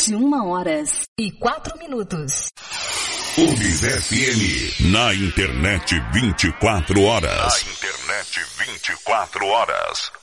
21h04. UNIS FM, na internet 24 horas. Na internet 24 horas.